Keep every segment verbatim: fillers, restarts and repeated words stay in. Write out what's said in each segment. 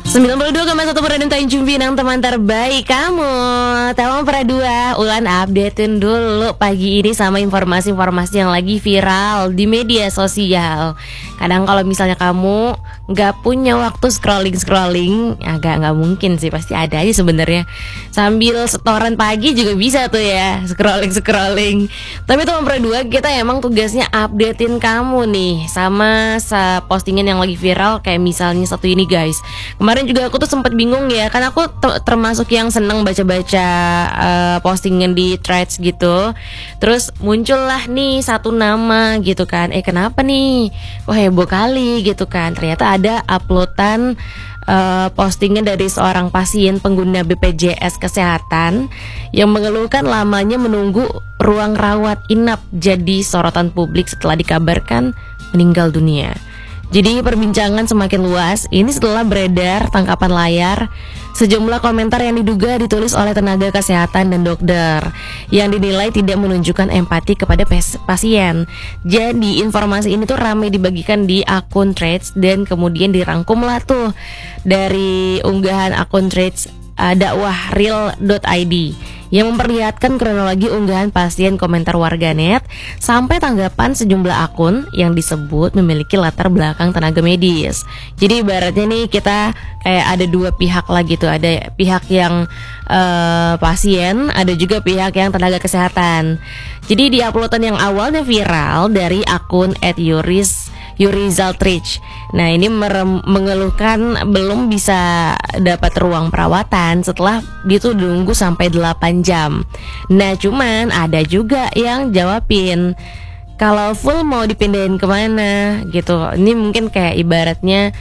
sembilan puluh dua koma satu Peraduan Tanjung Pinang, teman terbaik kamu. Teman Pradua, Ulan updatein dulu pagi ini sama informasi-informasi yang lagi viral di media sosial. Kadang kalau misalnya kamu gak punya waktu scrolling-scrolling, agak gak mungkin sih, pasti ada aja sebenarnya. Sambil setoran pagi juga bisa tuh ya, scrolling-scrolling. Tapi teman Pradua, kita emang tugasnya updatein kamu nih sama postingan yang lagi viral. Kayak misalnya satu ini guys. Kemarin juga aku tuh sempat bingung ya, karena aku t- termasuk yang seneng baca-baca uh, postingan di threads gitu. Terus muncullah nih satu nama gitu kan. Eh kenapa nih? Wah heboh kali gitu kan. Ternyata ada uploadan uh, postingan dari seorang pasien pengguna B P J S Kesehatan yang mengeluhkan lamanya menunggu ruang rawat inap jadi sorotan publik setelah dikabarkan meninggal dunia. Jadi perbincangan semakin luas ini setelah beredar tangkapan layar sejumlah komentar yang diduga ditulis oleh tenaga kesehatan dan dokter yang dinilai tidak menunjukkan empati kepada pasien. Jadi informasi ini tuh ramai dibagikan di akun threads dan kemudian dirangkumlah tuh dari unggahan akun threads uh, dakwah real dot i d yang memperlihatkan kronologi unggahan pasien, komentar warganet sampai tanggapan sejumlah akun yang disebut memiliki latar belakang tenaga medis. Jadi ibaratnya nih kita kayak ada dua pihak lah gitu. Ada pihak yang uh, pasien, ada juga pihak yang tenaga kesehatan. Jadi di uploadan yang awalnya viral dari akun at yuris Yurizaltrich. Nah ini merem, mengeluhkan belum bisa dapat ruang perawatan setelah dia tuh nunggu sampai delapan jam. Nah cuman ada juga yang jawabin kalau full mau dipindahin kemana gitu. Ini mungkin kayak ibaratnya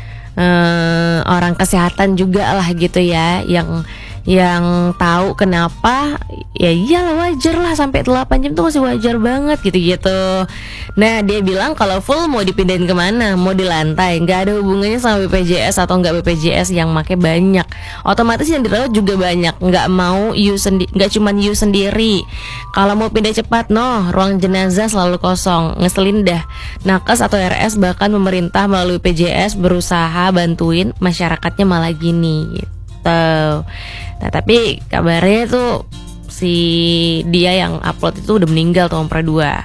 eh, orang kesehatan juga lah gitu ya, yang yang tahu kenapa. Ya iyalah wajar lah, sampai delapan jam tuh masih wajar banget gitu-gitu. Nah dia bilang kalau full mau dipindahin kemana, mau di lantai, nggak ada hubungannya sama B P J S atau nggak B P J S yang make banyak, otomatis yang dirawat juga banyak. Nggak mau you sendi- nggak cuman you sendiri. Kalau mau pindah cepat, noh ruang jenazah selalu kosong, ngeselin dah. Nakes atau R S bahkan pemerintah melalui B P J S berusaha bantuin masyarakatnya malah gini gitu. Nah tapi kabarnya tuh si dia yang upload itu udah meninggal tuh Pradua.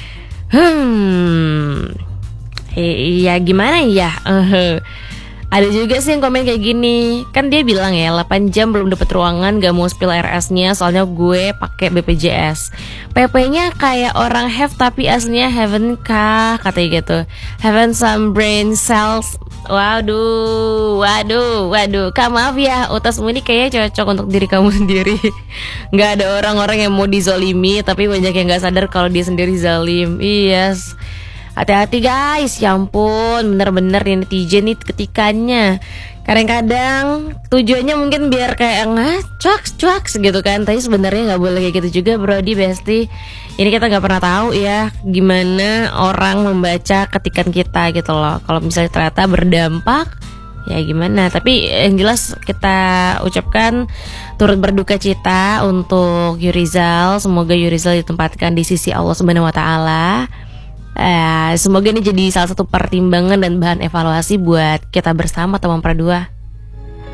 Hmm, eh, ya gimana ya? Uh, ada juga sih yang komen kayak gini. Kan dia bilang ya delapan jam belum dapet ruangan, gak mau spill R S-nya soalnya gue pakai B P J S. P P-nya kayak orang have tapi aslinya haven't kah, katanya gitu. Haven't some brain cells. Waduh, waduh, waduh. Kak maaf ya, utasmu ini kayaknya cocok untuk diri kamu sendiri. Gak ada orang-orang yang mau dizolimi, tapi banyak yang gak sadar kalau dia sendiri zalim. Yes. Hati-hati guys, ya ampun, bener-bener nih netizen nih ketikannya. Kadang-kadang tujuannya mungkin biar kayak ngah cuaks cuaks gitu kan, tapi sebenarnya nggak boleh kayak gitu juga, Brody Besti. Ini kita nggak pernah tahu ya gimana orang membaca ketikan kita gitu loh. Kalau misalnya ternyata berdampak, ya gimana. Tapi yang jelas kita ucapkan turut berduka cita untuk Yurizal. Semoga Yurizal ditempatkan di sisi Allah Subhanahu Wa Taala. Uh, semoga ini jadi salah satu pertimbangan dan bahan evaluasi buat kita bersama teman Pradua.